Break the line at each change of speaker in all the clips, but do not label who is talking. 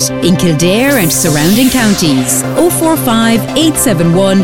support in Kildare and surrounding counties. 045 871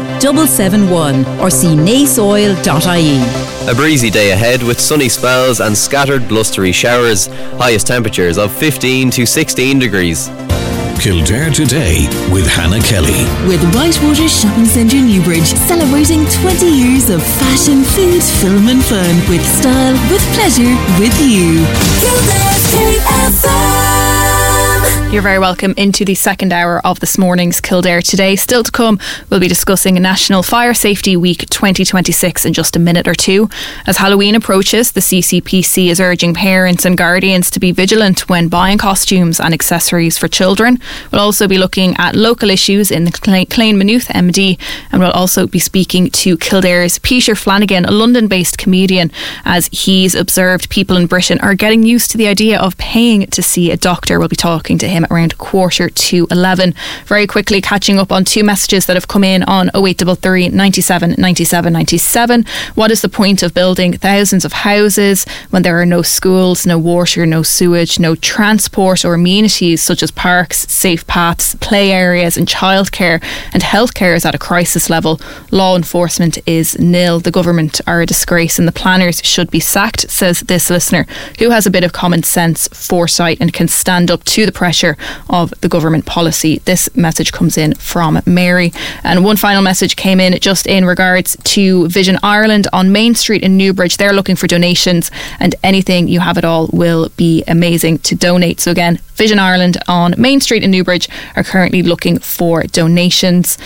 771 or see naceoil.ie.
A breezy day ahead with sunny spells and scattered blustery showers. Highest temperatures of 15 to 16 degrees.
Kildare Today with Hannah Kelly.
With Whitewater Shopping Centre Newbridge, celebrating 20 years of fashion, food, film and fun. With style, with pleasure, with you. Kildare KFM.
You're very welcome into the second hour of this morning's Kildare Today. Still to come, we'll be discussing National Fire Safety Week 2026 in just a minute or two. As Halloween approaches, the CCPC is urging parents and guardians to be vigilant when buying costumes and accessories for children. We'll also be looking at local issues in the Clane Maynooth MD, and we'll also be speaking to Kildare's Peter Flanagan, a London-based comedian, as he's observed people in Britain are getting used to the idea of paying to see a doctor. We'll be talking to him around 11:15. Very quickly catching up on two messages that have come in on 0833 97 97 97. What is the point of building thousands of houses when there are no schools, no water, no sewage, no transport or amenities such as parks, safe paths, play areas and childcare, and healthcare is at a crisis level? Law enforcement is nil. The government are a disgrace and the planners should be sacked, says this listener, who has a bit of common sense, foresight and can stand up to the pressure of the government policy. This message comes in from Mary. And one final message came in just in regards to Vision Ireland on Main Street in Newbridge. They're looking for donations, and anything you have at all will be amazing to donate. So again, Vision Ireland on Main Street in Newbridge are currently looking for donations.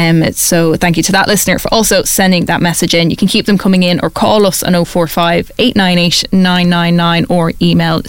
So thank you to that listener for also sending that message in. You can keep them coming in or call us on 045 898 999 or email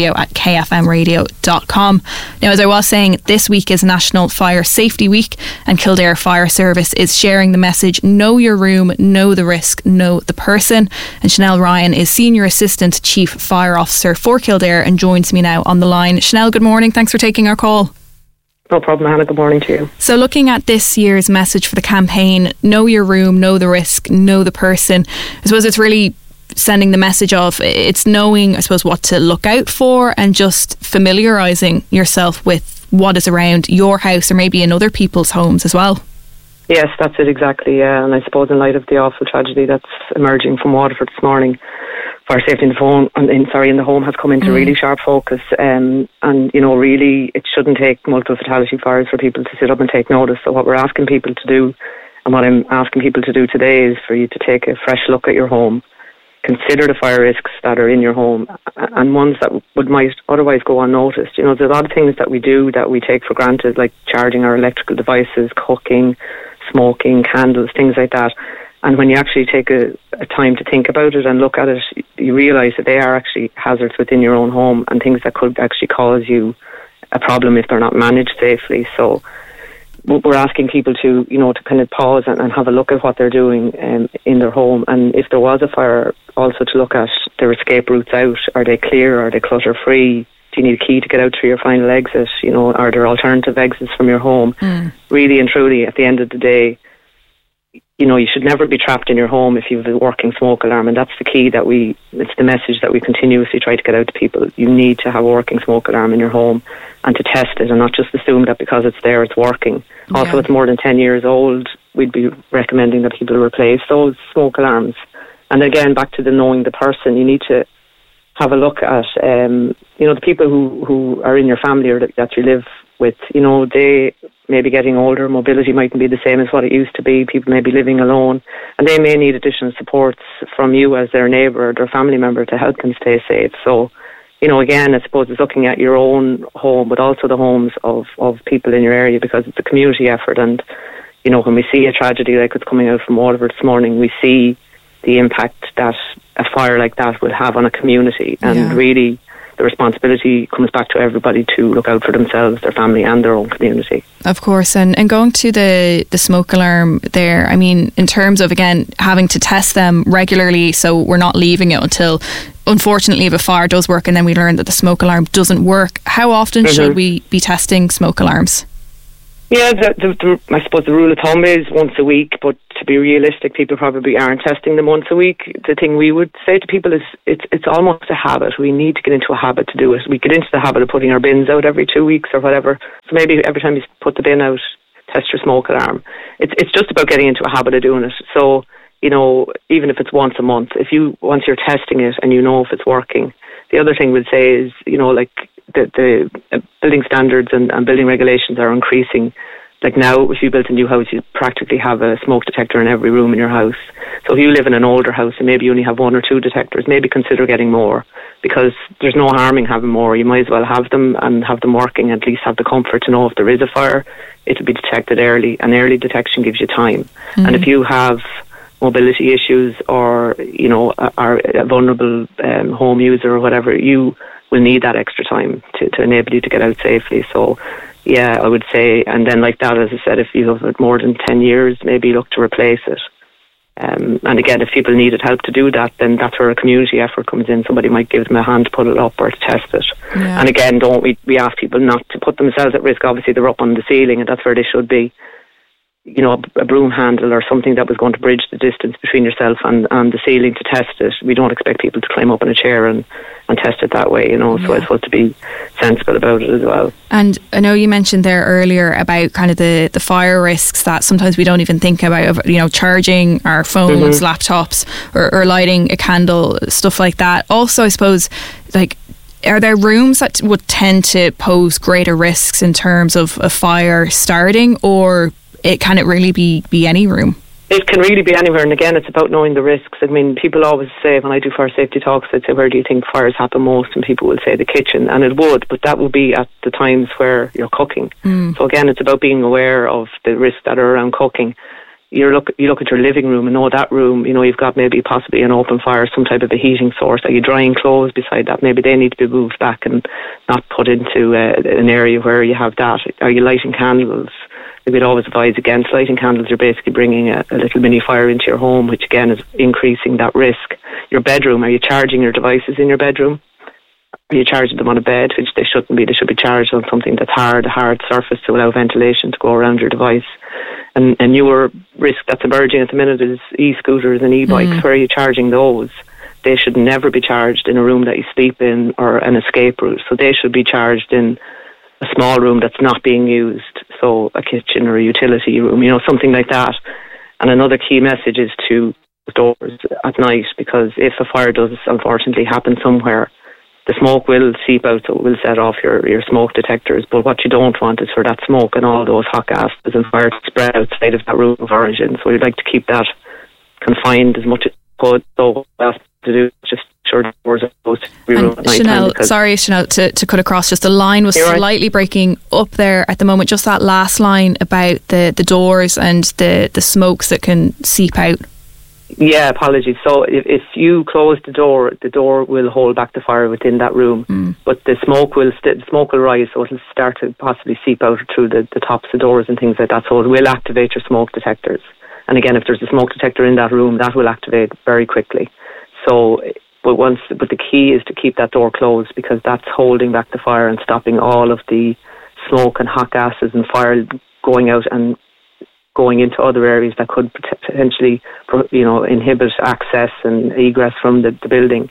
studio@kfmradio.com. Now, as I was saying, this week is National Fire Safety Week, and Kildare Fire Service is sharing the message, know your room, know the risk, know the person. And Chanel Ryan is Senior Assistant Chief Fire Officer for Kildare and joins me now on the line. Chanel, good morning. Thanks for taking our call.
No problem, Hannah. Good morning to you.
So looking at this year's message for the campaign, know your room, know the risk, know the person, I suppose it's really sending the message of, it's knowing, I suppose, what to look out for and just familiarising yourself with what is around your house or maybe in other people's homes as well.
Yes, that's it exactly. And I suppose in light of the awful tragedy that's emerging from Waterford this morning, fire safety in the home has come into really sharp focus. And you know, really, it shouldn't take multiple fatality fires for people to sit up and take notice. So what we're asking people to do, and what I'm asking people to do today, is for you to take a fresh look at your home. Consider the fire risks that are in your home and ones that might otherwise go unnoticed. You know, there's a lot of things that we do that we take for granted, like charging our electrical devices, cooking, smoking, candles, things like that. And when you actually take a time to think about it and look at it, you realise that they are actually hazards within your own home and things that could actually cause you a problem if they're not managed safely. So we're asking people to, you know, to kind of pause and have a look at what they're doing in their home. And if there was a fire, also to look at their escape routes out. Are they clear? Are they clutter free? Do you need a key to get out through your final exit? You know, are there alternative exits from your home? Really and truly, at the end of the day, you know, you should never be trapped in your home if you have a working smoke alarm, and that's the key it's the message that we continuously try to get out to people. You need to have a working smoke alarm in your home and to test it and not just assume that because it's there, it's working. Yeah. Also, it's more than 10 years old, we'd be recommending that people replace those smoke alarms. And again, back to the knowing the person, you need to have a look at, you know, the people who are in your family or that you live with. You know, they may be getting older, mobility mightn't be the same as what it used to be, people may be living alone, and they may need additional supports from you as their neighbour or their family member to help them stay safe. So, you know, again, I suppose it's looking at your own home, but also the homes of people in your area, because it's a community effort. And, you know, when we see a tragedy like what's coming out from Waterford this morning, we see the impact that a fire like that would have on a community. And really, the responsibility comes back to everybody to look out for themselves, their family and their own community. Of
course. And going to the smoke alarm there, I mean, in terms of, again, having to test them regularly, so we're not leaving it until, unfortunately, if a fire does work and then we learn that the smoke alarm doesn't work, how often should we be testing smoke alarms?
Yeah, I suppose the rule of thumb is once a week, but to be realistic, people probably aren't testing them once a week. The thing we would say to people is it's almost a habit. We need to get into a habit to do it. We get into the habit of putting our bins out every 2 weeks or whatever. So maybe every time you put the bin out, test your smoke alarm. It's just about getting into a habit of doing it. So, even if it's once a month, once you're testing it and if it's working. The other thing we'd say is, the building standards and building regulations are increasing. Like now, if you built a new house, you practically have a smoke detector in every room in your house. So if you live in an older house and maybe you only have 1 or 2 detectors, maybe consider getting more, because there's no harm in having more. You might as well have them and have them working, at least have the comfort to know if there is a fire, it'll be detected early, and early detection gives you time. Mm-hmm. And if you have mobility issues or, are a vulnerable home user or whatever, you will need that extra time to enable you to get out safely. So, yeah, I would say, and then like that, as I said, if you have it more than 10 years, maybe look to replace it. And again, if people needed help to do that, then that's where a community effort comes in. Somebody might give them a hand to put it up or to test it. Yeah. And again, we ask people not to put themselves at risk. Obviously, they're up on the ceiling and that's where they should be. A broom handle or something that was going to bridge the distance between yourself and the ceiling to test it. We don't expect people to climb up in a chair and test it that way, So I suppose to be sensible about it as well.
And I know you mentioned there earlier about kind of the fire risks that sometimes we don't even think about, charging our phones, mm-hmm. laptops, or lighting a candle, stuff like that. Also, I suppose, are there rooms that would tend to pose greater risks in terms of a fire starting, or can it really be any room?
It can really be anywhere, and again, it's about knowing the risks. I mean, people always say, when I do fire safety talks, I'd say, where do you think fires happen most? And people will say the kitchen, and it would, but that would be at the times where you're cooking. Mm. So again, it's about being aware of the risks that are around cooking. You look at your living room and know that room, you've got maybe possibly an open fire, some type of a heating source. Are you drying clothes beside that? Maybe they need to be moved back and not put into an area where you have that. Are you lighting candles? We'd always advise against lighting candles. You're basically bringing a little mini fire into your home, which again is increasing that risk. Your bedroom, are you charging your devices in your bedroom? Are you charging them on a bed, which they shouldn't be? They should be charged on something that's a hard surface to allow ventilation to go around your device. And a newer risk that's emerging at the minute is e-scooters and e-bikes. Where are you charging those? They should never be charged in a room that you sleep in or an escape route. So they should be charged in a small room that's not being used, so a kitchen or a utility room, something like that. And another key message is to doors at night, because if a fire does unfortunately happen somewhere, the smoke will seep out, so it will set off your smoke detectors. But what you don't want is for that smoke and all those hot gases and fire to spread outside of that room of origin. So we'd like to keep that confined as much as could. So what we have to do is just sure the doors are closed to every room at night.
Chanel, to cut across, just the line was slightly breaking up there at the moment. Just that last line about the doors and the smokes that can seep out.
Yeah, apologies. So if you close the door will hold back the fire within that room, but the smoke will rise, so it'll start to possibly seep out through the tops of doors and things like that. So it will activate your smoke detectors. And again, if there's a smoke detector in that room, that will activate very quickly. So, but the key is to keep that door closed, because that's holding back the fire and stopping all of the smoke and hot gases and fire going out and going into other areas that could potentially, inhibit access and egress from the building.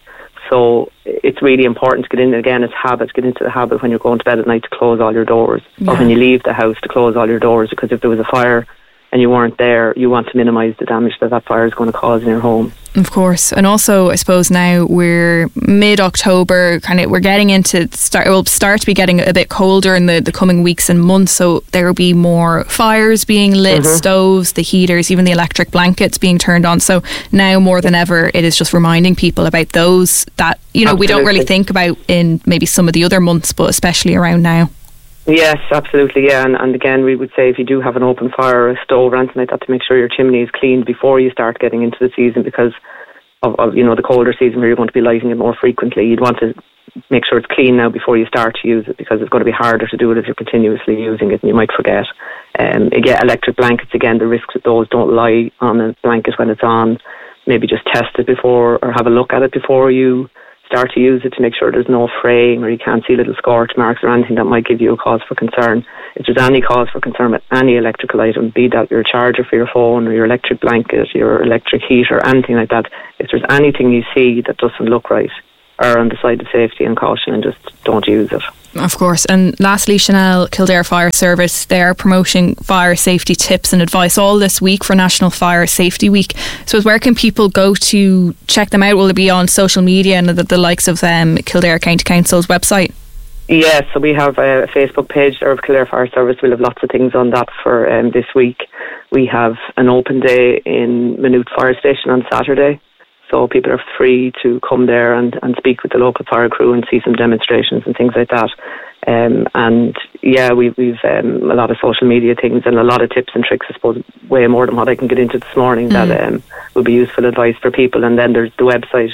So it's really important to get in. Again, it's habit. Get into the habit when you're going to bed at night to close all your doors, or when you leave the house to close all your doors, because if there was a fire and you weren't there, you want to minimise the damage that fire is going to cause in your home.
Of course. And also, I suppose now we're mid-October, we're getting into we'll start to be getting a bit colder in the coming weeks and months, so there will be more fires being lit, stoves, the heaters, even the electric blankets being turned on. So now more than ever, it is just reminding people about those that,
Absolutely.
We don't really think about in maybe some of the other months, but especially around now.
Yes, absolutely, yeah. And again, we would say if you do have an open fire or a stove or anything like that, to make sure your chimney is cleaned before you start getting into the season, because of the colder season where you're going to be lighting it more frequently. You'd want to make sure it's clean now before you start to use it, because it's going to be harder to do it if you're continuously using it and you might forget. Again, electric blankets, again, the risks of those, don't lie on a blanket when it's on. Maybe just test it before, or have a look at it before you start to use it to make sure there's no fraying or you can't see little scorch marks or anything that might give you a cause for concern. If there's any cause for concern with any electrical item, be that your charger for your phone or your electric blanket, your electric heater, anything like that, if there's anything you see that doesn't look right, err on the side of safety and caution and just don't use it.
Of course. And lastly, Chanel, Kildare Fire Service, they're promoting fire safety tips and advice all this week for National Fire Safety Week. So where can people go to check them out? Will it be on social media and the likes of Kildare County Council's website?
Yes, so we have a Facebook page there of Kildare Fire Service. We'll have lots of things on that for this week. We have an open day in Maynooth Fire Station on Saturday. So people are free to come there and speak with the local fire crew and see some demonstrations and things like that. And yeah, we've a lot of social media things and a lot of tips and tricks, I suppose, way more than what I can get into this morning, that will be useful advice for people. And then there's the website,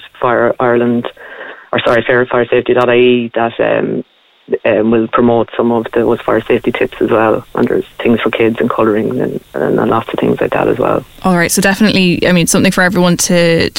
firesafety.ie, that will promote some of those fire safety tips as well. And there's things for kids and colouring and lots of things like that as well. All
right, so definitely, I mean, something for everyone to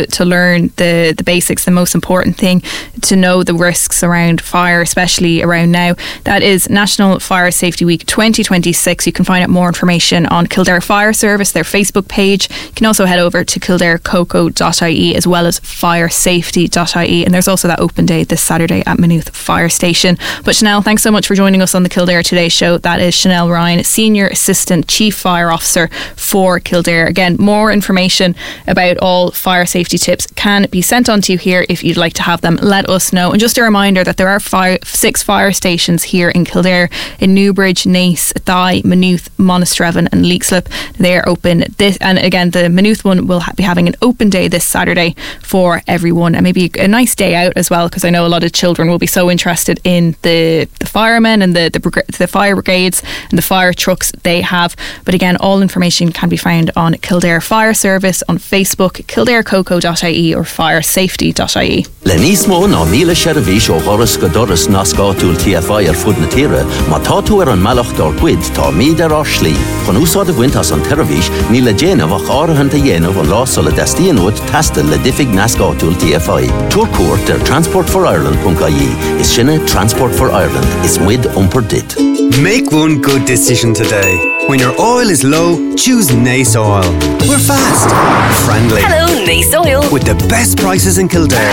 learn the basics, the most important thing, to know the risks around fire, especially around now. That is National Fire Safety Week 2026. You can find out more information on Kildare Fire Service, their Facebook page. You can also head over to kildarecoco.ie as well as firesafety.ie. And there's also that open day this Saturday at Maynooth Fire Station. But Chanel, thanks so much for joining us on the Kildare Today show. That is Chanel Ryan, Senior Assistant Chief Fire Officer for Kildare. Again, more information about all fire safety tips can be sent on to you here. If you'd like to have them, let us know. And just a reminder that there are 6 fire stations here in Kildare, in Newbridge, Naas, Athy, Maynooth, Monasterevin and Leixlip. They are open and again, the Maynooth one will be having an open day this Saturday for everyone, and maybe a nice day out as well, because I know a lot of children will be so interested in the firemen and the fire brigades and the fire trucks they have. But again, all information can be found on Kildare Fire Service on Facebook, kildarecoco.ie or firesafety.ie.
Le nísmó ná míle seirbhís ó Horas go Doras nascáúil TFI fud na tíre, má táú an malachtár cuid tá míad Slí. Chun úsáid a bhaintas an tervhís, ní le déanamh árahananta dhéanamh an lásala destíanúid testa le diffig nascáúil TFI. Túrcuairt transportforireland.ie is sinne Transport for Ireland is with dit.
Make one good decision today. When your oil is low, choose Naas Oil. We're fast, friendly.
Hello, Naas Oil.
With the best prices in Kildare.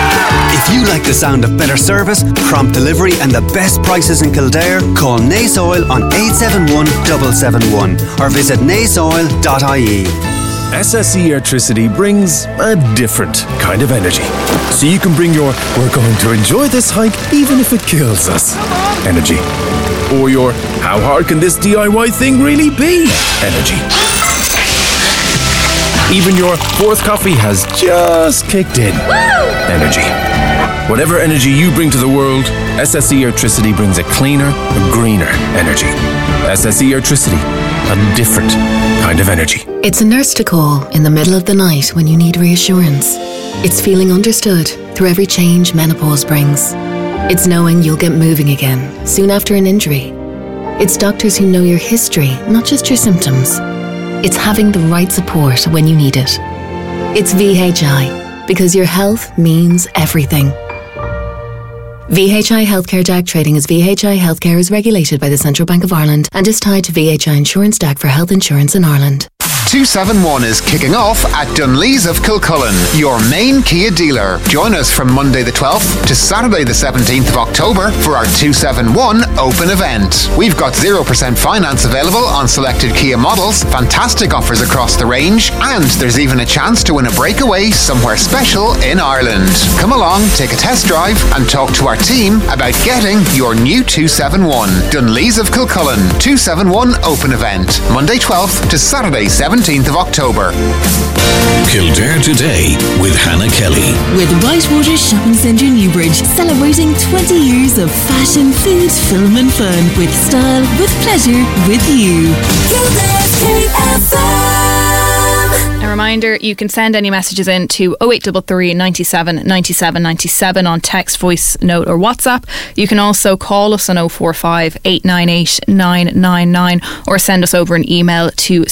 If you like the sound of better service, prompt delivery and the best prices in Kildare, call Naas Oil on 871 771 or visit naasoil.ie.
SSE Electricity brings a different kind of energy. So you can bring your "we're going to enjoy this hike even if it kills us" energy. Or your "how hard can this DIY thing really be" energy. Even your fourth coffee has just kicked in energy. Whatever energy you bring to the world, SSE Electricity brings a cleaner, a greener energy. SSE Electricity, a different kind of energy.
It's a nurse to call in the middle of the night when you need reassurance. It's feeling understood through every change menopause brings. It's knowing you'll get moving again soon after an injury. It's doctors who know your history, not just your symptoms. It's having the right support when you need it. It's VHI, because your health means everything. VHI Healthcare DAG trading as VHI Healthcare is regulated by the Central Bank of Ireland and is tied to VHI Insurance DAG for health insurance in Ireland.
271 is kicking off at Dunlees of Kilcullen, your main Kia dealer. Join us from Monday the 12th to Saturday the 17th of October for our 271 open event. We've got 0% finance available on selected Kia models, fantastic offers across the range, and there's even a chance to win a breakaway somewhere special in Ireland. Come along, take a test drive and talk to our team about getting your new 271. Dunlees of Kilcullen, 271 open event, Monday 12th to Saturday 17th of October.
Kildare Today with Hannah Kelly.
With Whitewater Shopping Centre Newbridge, celebrating 20 years of fashion, food, film and fun. With style, with pleasure, with you. Kildare KFM.
A reminder, you can send any messages in to 0833 97 97 97 on text, voice note or WhatsApp. You can also call us on 045 898 999 or send us over an email to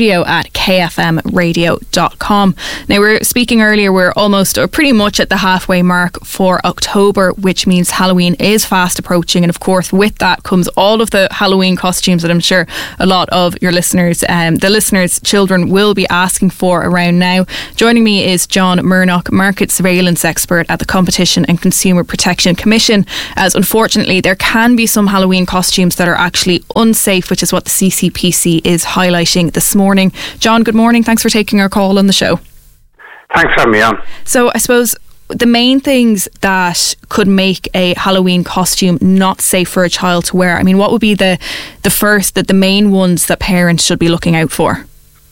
studio@kfmradio.com. Now, we were speaking earlier, we're almost or pretty much at the halfway mark for October, which means Halloween is fast approaching, and of course with that comes all of the Halloween costumes that I'm sure a lot of your listeners, the listeners' children, will be asking for around now. Joining me is John Murnock, market surveillance expert at the Competition and Consumer Protection Commission, as unfortunately there can be some Halloween costumes that are actually unsafe, which is what the CCPC is highlighting this morning. John, good morning. Thanks for taking our call on the show.
Thanks for having me on.
So I suppose the main things that could make a Halloween costume not safe for a child to wear, I mean, what would be the main ones that parents should be looking out for?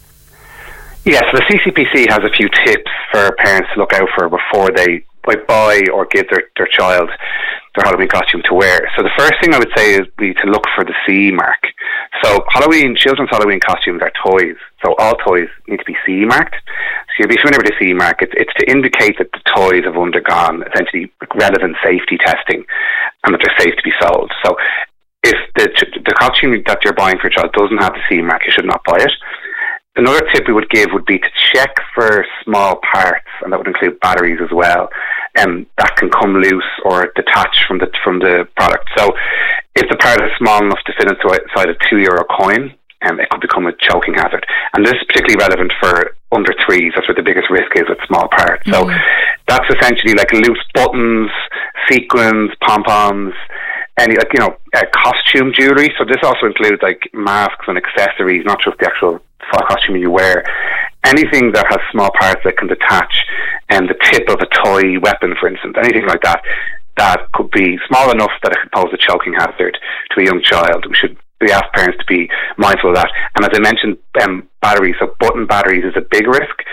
Yes, the CCPC has a few tips for parents to look out for before they buy or give their child their Halloween costume to wear. So the first thing I would say is to look for the CE mark. So children's Halloween costumes are toys. So all toys need to be CE marked. So you'll be familiar with the CE mark. It's to indicate that the toys have undergone essentially relevant safety testing and that they're safe to be sold. So if the costume that you're buying for your child doesn't have the CE mark, you should not buy it. Another tip we would give would be to check for small parts, and that would include batteries as well, that can come loose or detach from the product. So if the part is small enough to fit inside a €2 coin, it could become a choking hazard. And this is particularly relevant for under 3s. That's where the biggest risk is with small parts. So that's essentially like loose buttons, sequins, pom-poms, any costume jewellery. So this also includes like masks and accessories, not just the actual costume you wear. Anything that has small parts that can detach, and the tip of a toy weapon, for instance, anything like that could be small enough that it could pose a choking hazard to a young child. We ask parents to be mindful of that. And as I mentioned, batteries, so button batteries is a big risk.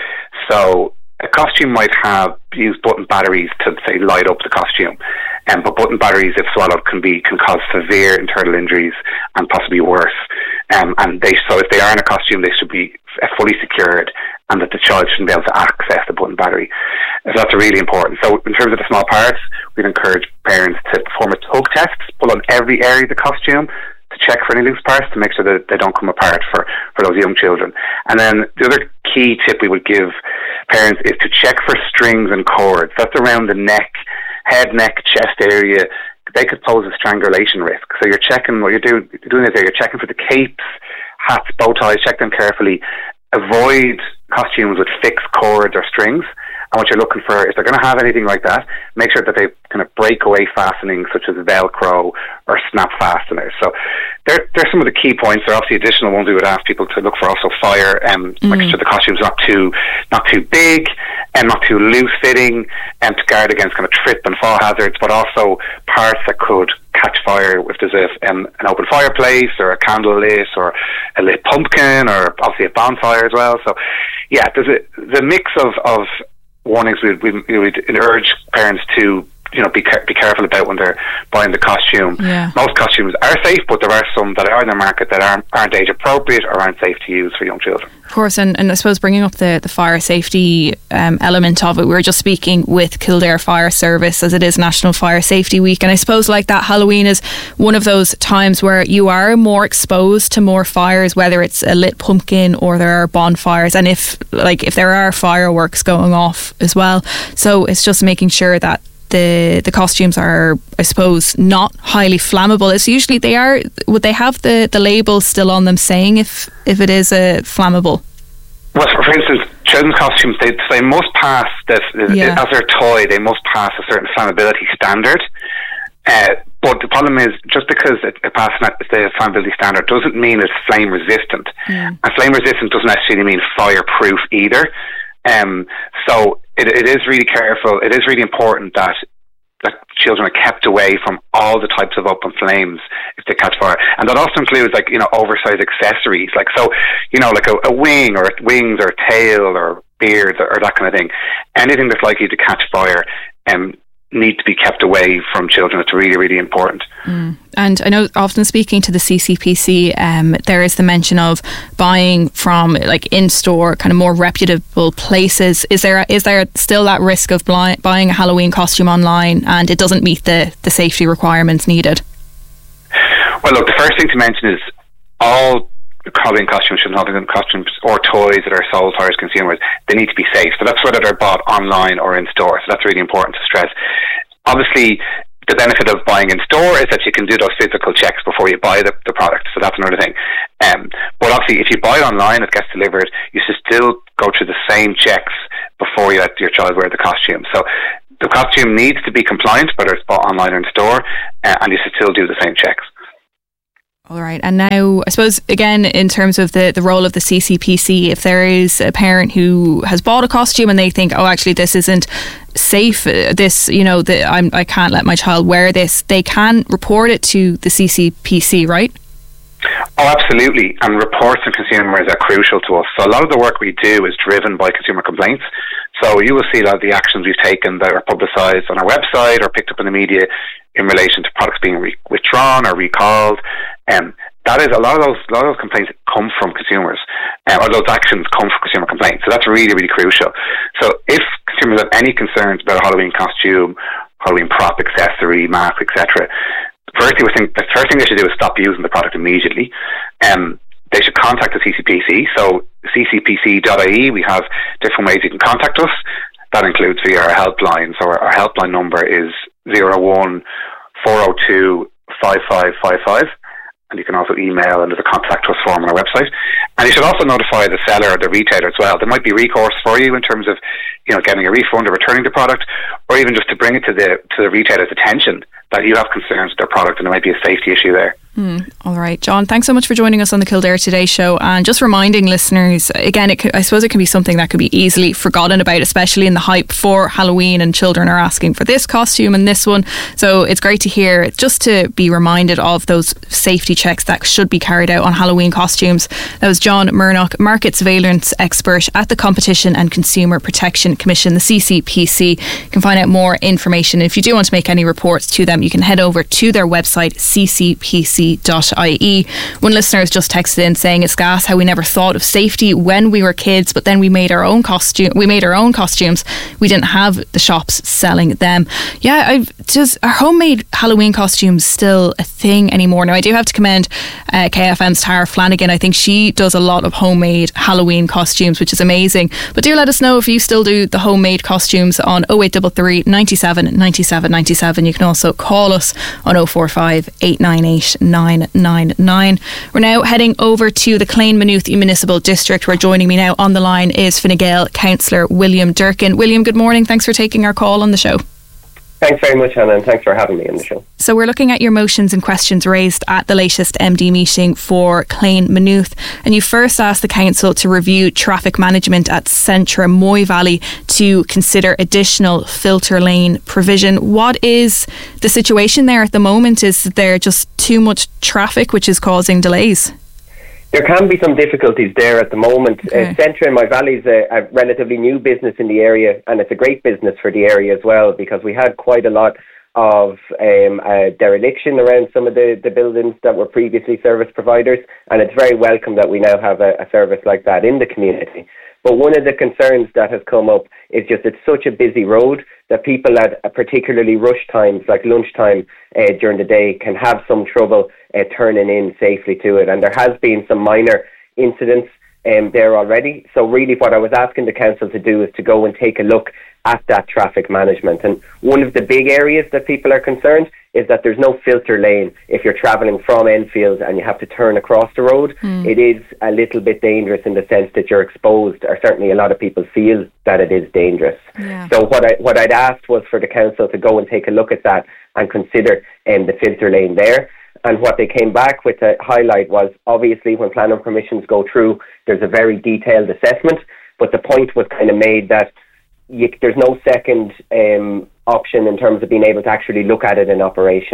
So a costume might use button batteries to, say, light up the costume. But button batteries, if swallowed, can cause severe internal injuries and possibly worse. So if they are in a costume, they should be fully secured, and that the child shouldn't be able to access the button battery. So that's really important. So in terms of the small parts, we'd encourage parents to perform a tug test, pull on every area of the costume to check for any loose parts, to make sure that they don't come apart for those young children. And then the other key tip we would give parents is to check for strings and cords. That's around the neck, head, neck, chest area. They could pose a strangulation risk. So you're checking, what you're doing is you're checking for the capes, hats, bow ties, check them carefully. Avoid costumes with fixed cords or strings. And what you're looking for, if they're going to have anything like that, make sure that they kind of breakaway fastenings such as Velcro or snap fasteners. So they're some of the key points. There are obviously additional ones we would ask people to look for. Also fire, making sure the costume's not too big and not too loose fitting, and to guard against kind of trip and fall hazards, but also parts that could catch fire if there's an open fireplace or a candle lit or a lit pumpkin, or obviously a bonfire as well. So yeah, there's a mix of warnings we'd urge parents to be careful about when they're buying the costume. Yeah. Most costumes are safe, but there are some that are in the market that aren't age appropriate or aren't safe to use for young children.
Of course, and I suppose bringing up the fire safety element of it, we were just speaking with Kildare Fire Service, as it is National Fire Safety Week, and I suppose like that, Halloween is one of those times where you are more exposed to more fires, whether it's a lit pumpkin or there are bonfires, and if there are fireworks going off as well. So it's just making sure that the costumes are, I suppose, not highly flammable. It's usually they are. Would they have the label still on them saying if it is flammable?
Well, for instance, children's costumes, they must pass as their toy. They must pass a certain flammability standard. But the problem is, just because it passes the flammability standard doesn't mean it's flame resistant. And flame resistant doesn't necessarily mean fireproof either. So it is really careful. It is really important that children are kept away from all the types of open flames if they catch fire, and that also includes oversized accessories, like a wing or wings or a tail or beards or that kind of thing. Anything that's likely to catch fire, need to be kept away from children. It's really, really important.
And I know, often speaking to the CCPC, there is the mention of buying from like in-store, kind of more reputable places. Is there still that risk of buying a Halloween costume online and it doesn't meet the safety requirements needed?
Well, look, the first thing to mention is all Halloween costumes, Halloween costumes or toys that are sold to Irish consumers, they need to be safe. So that's whether they're bought online or in store. So that's really important to stress. Obviously, the benefit of buying in store is that you can do those physical checks before you buy the product. So that's another thing. But obviously, if you buy it online, it gets delivered, you should still go through the same checks before you let your child wear the costume. So the costume needs to be compliant, whether it's bought online or in store, and you should still do the same checks.
All right. And now, I suppose, again, in terms of the role of the CCPC, if there is a parent who has bought a costume and they think, oh, actually, this isn't safe, I can't let my child wear this, they can report it to the CCPC, right?
Oh, absolutely. And reports on consumers are crucial to us. So a lot of the work we do is driven by consumer complaints. So you will see a lot of the actions we've taken that are publicised on our website or picked up in the media in relation to products being withdrawn or recalled. That is a lot of those complaints come from consumers, or those actions come from consumer complaints. So that's really, really crucial. So if consumers have any concerns about a Halloween costume, Halloween prop, accessory, mask, etc., the first thing they should do is stop using the product immediately. They should contact the CCPC. So ccpc.ie, we have different ways you can contact us. That includes via our helpline. So our helpline number is 01 402 5555. And you can also email under the contact us form on our website. And you should also notify the seller or the retailer as well. There might be recourse for you in terms of, getting a refund or returning the product, or even just to bring it to the retailer's attention that you have concerns with their product and there might be a safety issue there.
All right, John, thanks so much for joining us on the Kildare Today show, and just reminding listeners again, I suppose it can be something that could be easily forgotten about, especially in the hype for Halloween, and children are asking for this costume and this one, so it's great to hear, just to be reminded of those safety checks that should be carried out on Halloween costumes. That was John Murnock, market surveillance expert at the Competition and Consumer Protection Commission, the CCPC. You can find out more information. If you do want to make any reports to them, you can head over to their website, ccpc.ie. One listener has just texted in saying it's gas how we never thought of safety when we were kids, but then we made our own costumes. We didn't have the shops selling them. Are homemade Halloween costumes still a thing anymore? Now, I do have to commend KFM's Tara Flanagan. I think she does a lot of homemade Halloween costumes, which is amazing. But do let us know if you still do the homemade costumes on 0833 97 97 97. You can also call us on 045 898 999. We're now heading over to the Clane-Maynooth Municipal District, where joining me now on the line is Fine Gael Councillor William Durkin. William, good morning. Thanks for taking our call on the show.
Thanks very much, Hannah, and thanks for having me on the show.
So we're looking at your motions and questions raised at the latest MD meeting for Clane-Maynooth, and you first asked the council to review traffic management at Centra Moy Valley to consider additional filter lane provision. What is the situation there at the moment? Is there just too much traffic which is causing delays?
There can be some difficulties there at the moment. Okay. Centra in Moy Valley is a relatively new business in the area, and it's a great business for the area as well, because we had quite a lot of dereliction around some of the buildings that were previously service providers, and it's very welcome that we now have a service like that in the community. But one of the concerns that has come up is just it's such a busy road that people at particularly rush times like lunchtime during the day can have some trouble turning in safely to it. And there has been some minor incidents there already. So really what I was asking the council to do is to go and take a look at that traffic management. And one of the big areas that people are concerned is that there's no filter lane if you're travelling from Enfield and you have to turn across the road. It is a little bit dangerous in the sense that you're exposed, or certainly a lot of people feel that it is dangerous. Yeah. So what I'd asked was for the council to go and take a look at that and consider the filter lane there. And what they came back with a highlight was, obviously when planning permissions go through, there's a very detailed assessment, but the point was kind of made that there's no second option in terms of being able to actually look at it in operation.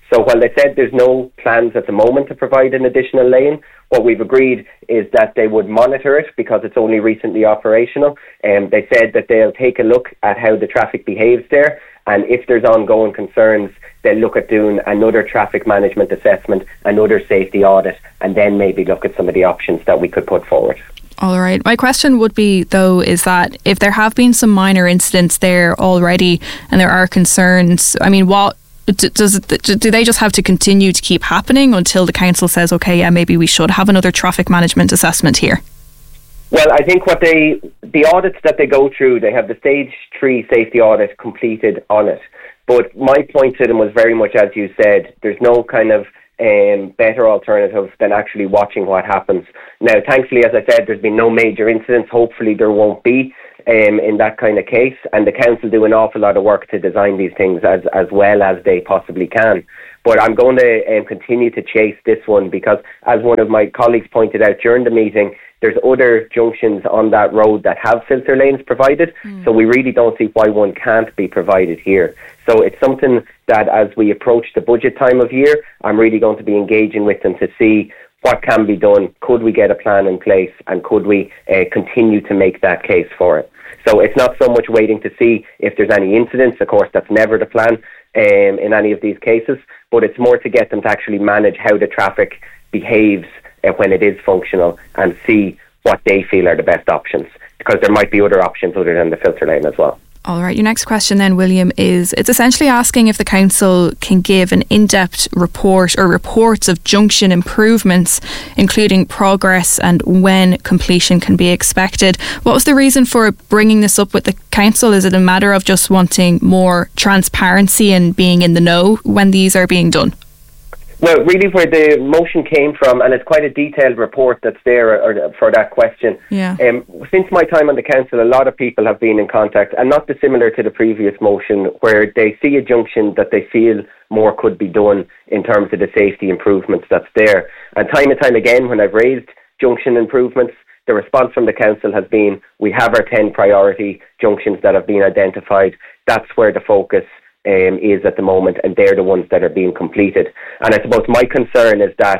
So while they said there's no plans at the moment to provide an additional lane, what we've agreed is that they would monitor it because it's only recently operational. They said that they'll take a look at how the traffic behaves there, and if there's ongoing concerns, they'll look at doing another traffic management assessment, another safety audit, and then maybe look at some of the options that we could put forward.
All right. My question would be, though, is that if there have been some minor incidents there already and there are concerns, I mean, do they just have to continue to keep happening until the council says, okay, yeah, maybe we should have another traffic management assessment here?
Well, I think the audits that they go through, they have the stage 3 safety audit completed on it. But my point to them was very much, as you said, there's no kind of better alternative than actually watching what happens. Now, thankfully, as I said, there's been no major incidents. Hopefully there won't be in that kind of case. And the council do an awful lot of work to design these things as well as they possibly can. But I'm going to continue to chase this one because, as one of my colleagues pointed out during the meeting, there's other junctions on that road that have filter lanes provided, so we really don't see why one can't be provided here. So it's something that as we approach the budget time of year, I'm really going to be engaging with them to see what can be done. Could we get a plan in place, and could we continue to make that case for it? So it's not so much waiting to see if there's any incidents. Of course, that's never the plan in any of these cases, but it's more to get them to actually manage how the traffic behaves when it is functional and see what they feel are the best options, because there might be other options other than the filter lane as well.
All right, your next question then, William, it's essentially asking if the council can give an in-depth report or reports of junction improvements, including progress and when completion can be expected. What was the reason for bringing this up with the council? Is it a matter of just wanting more transparency and being in the know when these are being done?
Well, really where the motion came from, and it's quite a detailed report that's there for that question.
Yeah.
Since my time on the council, a lot of people have been in contact, and not dissimilar to the previous motion, where they see a junction that they feel more could be done in terms of the safety improvements that's there. And time again, when I've raised junction improvements, the response from the council has been, we have our 10 priority junctions that have been identified. That's where the focus is at the moment, and they're the ones that are being completed. And I suppose my concern is that,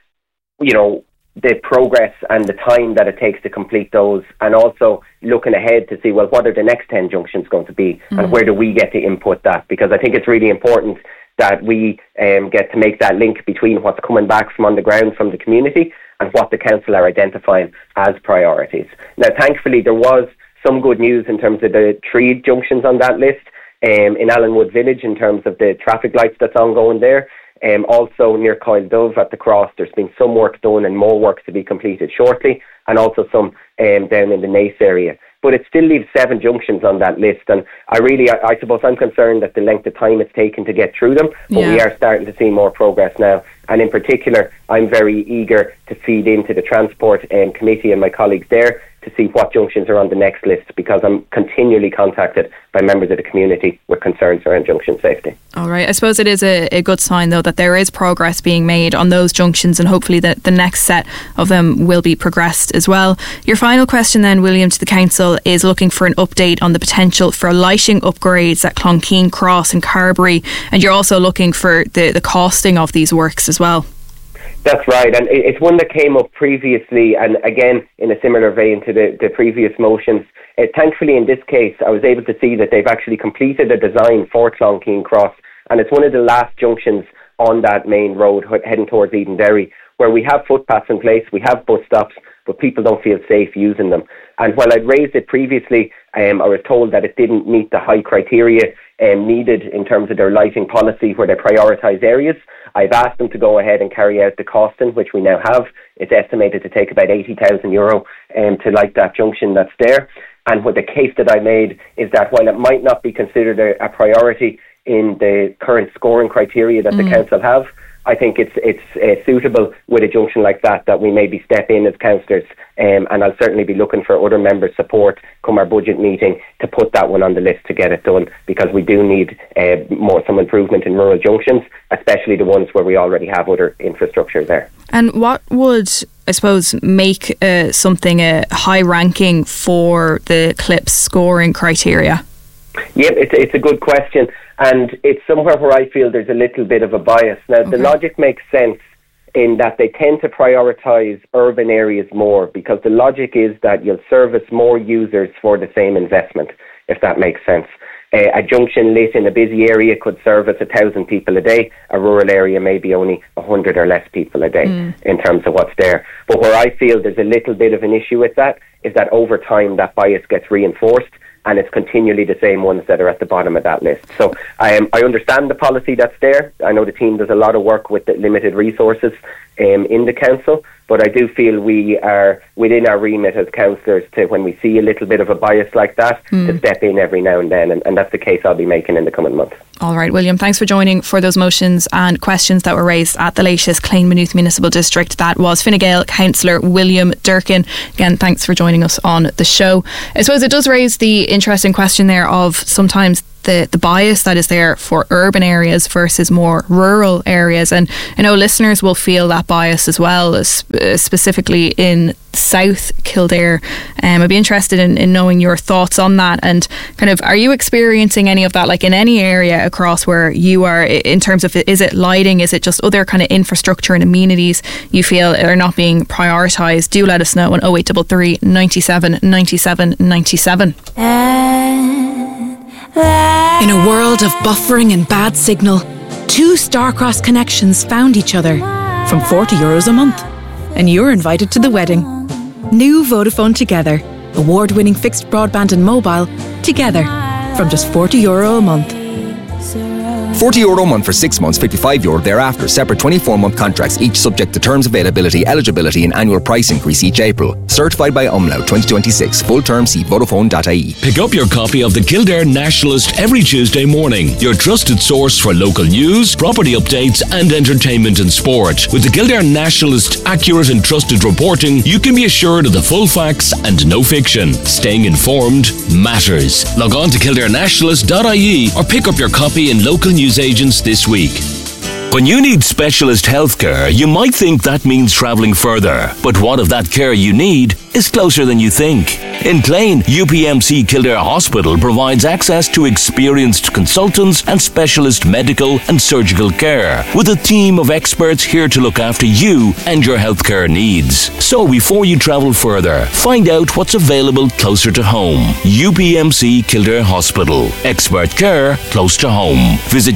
you know, the progress and the time that it takes to complete those, and also looking ahead to see, well, what are the next 10 junctions going to be, and where do we get to input that? Because I think it's really important that we get to make that link between what's coming back from on the ground from the community and what the council are identifying as priorities. Now, thankfully, there was some good news in terms of the 3 junctions on that list. In Allenwood Village, in terms of the traffic lights that's ongoing there. Also near Coyle Dove at the Cross, there's been some work done and more work to be completed shortly, and also some down in the Naas area. But it still leaves 7 junctions on that list, and I suppose I'm concerned that the length of time it's taken to get through them, but we are starting to see more progress now. And in particular, I'm very eager to feed into the Transport Committee and my colleagues there to see what junctions are on the next list, because I'm continually contacted by members of the community with concerns around junction safety.
All right. I suppose it is a good sign, though, that there is progress being made on those junctions, and hopefully the next set of them will be progressed as well. Your final question then, William, to the council is looking for an update on the potential for lighting upgrades at Clonkeen Cross and Carberry, and you're also looking for the costing of these works as well.
That's right, and it's one that came up previously, and again in a similar vein to the previous motions. Thankfully in this case I was able to see that they've actually completed a design for Clonkeen Cross, and it's one of the last junctions on that main road heading towards Edenderry, where we have footpaths in place, we have bus stops, but people don't feel safe using them. And while I'd raised it previously, I was told that it didn't meet the high criteria needed in terms of their lighting policy where they prioritise areas. I've asked them to go ahead and carry out the costing, which we now have. It's estimated to take about €80,000 to light that junction that's there. And what the case that I made is that while it might not be considered a priority in the current scoring criteria that the council have, I think it's suitable with a junction like that we maybe step in as councillors, and I'll certainly be looking for other members' support come our budget meeting to put that one on the list to get it done, because we do need some improvement in rural junctions, especially the ones where we already have other infrastructure there.
And what would, I suppose, make something a high ranking for the CLIPS scoring criteria?
Yeah, it's a good question. And it's somewhere where I feel there's a little bit of a bias. Now, the logic makes sense in that they tend to prioritise urban areas more, because the logic is that you'll service more users for the same investment, if that makes sense. A junction lit in a busy area could service 1,000 people a day. A rural area maybe only 100 or less people a day in terms of what's there. But where I feel there's a little bit of an issue with that is that over time that bias gets reinforced, and it's continually the same ones that are at the bottom of that list. So I understand the policy that's there. I know the team does a lot of work with the limited resources in the council, but I do feel we are within our remit as councillors to, when we see a little bit of a bias like that, to step in every now and then, and that's the case I'll be making in the coming month.
All right, William, thanks for joining for those motions and questions that were raised at the latest Clane Maynooth Municipal District. That was Fine Gael Councillor William Durkin. Again, thanks for joining us on the show. I suppose it does raise the interesting question there of sometimes the bias that is there for urban areas versus more rural areas, and I know listeners will feel that bias as well, specifically in South Kildare. I'd be interested in knowing your thoughts on that, and kind of, are you experiencing any of that, like in any area across where you are, in terms of, is it lighting, is it just other kind of infrastructure and amenities you feel are not being prioritised? Do let us know on 0833 97 97 97.
In a world of buffering and bad signal, two Starcross connections found each other from €40 a month, and you're invited to the wedding. New Vodafone Together, award-winning fixed broadband and mobile, together from just €40 a month.
€40 a month for 6 months, €55 thereafter. Separate 24-month contracts, each subject to terms, availability, eligibility and annual price increase each April. Certified by Umlaut 2026. Full term, see Vodafone.ie.
Pick up your copy of the Kildare Nationalist every Tuesday morning. Your trusted source for local news, property updates and entertainment and sport. With the Kildare Nationalist accurate and trusted reporting, you can be assured of the full facts and no fiction. Staying informed matters. Log on to kildarenationalist.ie or pick up your copy in local news agents this week. When you need specialist healthcare, you might think that means travelling further. But what if that care you need is closer than you think? In Clane, UPMC Kildare Hospital provides access to experienced consultants and specialist medical and surgical care, with a team of experts here to look after you and your healthcare needs. So before you travel further, find out what's available closer to home. UPMC Kildare Hospital. Expert care close to home. Visit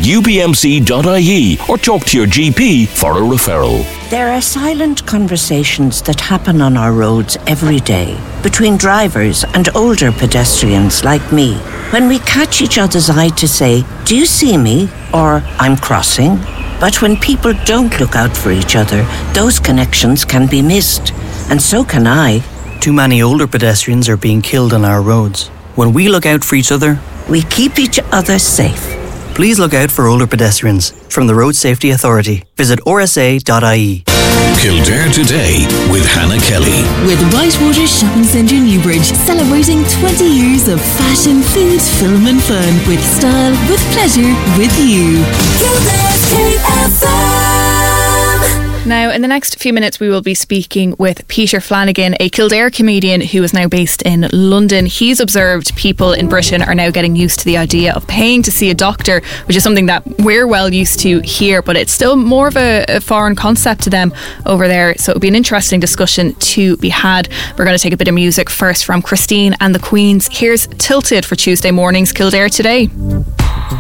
upmc.ie or talk to your GP for a referral.
There are silent conversations that happen on our roads every day between drivers and older pedestrians like me. When we catch each other's eye to say, "Do you see me?" or "I'm crossing." But when people don't look out for each other, those connections can be missed. And so can I.
Too many older pedestrians are being killed on our roads. When we look out for each other,
we keep each other safe.
Please look out for older pedestrians. From the Road Safety Authority, visit rsa.ie.
Kildare Today with Hannah Kelly.
With Whitewater Shopping Centre Newbridge, celebrating 20 years of fashion, food, film and fun. With style, with pleasure, with you. Kildare's KFM.
Now, in the next few minutes, we will be speaking with Peter Flanagan, a Kildare comedian who is now based in London. He's observed people in Britain are now getting used to the idea of paying to see a doctor, which is something that we're well used to here, but it's still more of a foreign concept to them over there. So it'll be an interesting discussion to be had. We're going to take a bit of music first from Christine and the Queens. Here's Tilted for Tuesday morning's Kildare Today.